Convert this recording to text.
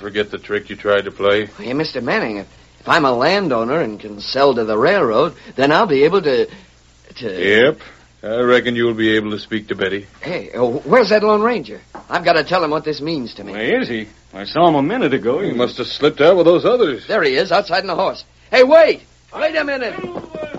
forget the trick you tried to play. Hey, Mr. Manning, if I'm a landowner and can sell to the railroad, then I'll be able to... Yep. I reckon you'll be able to speak to Betty. Hey, where's that Lone Ranger? I've got to tell him what this means to me. Where is he? I saw him a minute ago. He must have slipped out with those others. There he is, outside on the horse. Hey, wait! Wait a minute!